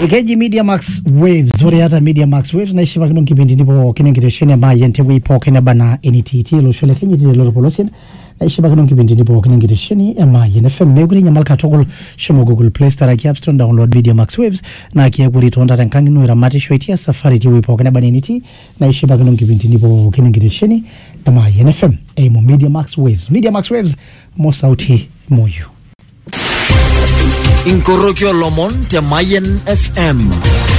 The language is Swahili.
Ekeji Media Max Waves, zore hata Media Max Waves na ishiba kino kipindi nipo kinengitesheni ama yente wipo kina bana NTT lo shole kenyi tine loro polosin na ishiba kino kipindi nipo kinengitesheni ama YNFM meguri nyamalka togol shimo Google Play Store aki App Store download Media Max Waves na kia kuri tuonda tankangi nuira mati shwetia safari ti wipo kina bana NTT na ishiba kino kipindi nipo kinengitesheni ama YNFM emo Media Max Waves mo sauti moyo Inkorokyo Lomon te Mayen FM.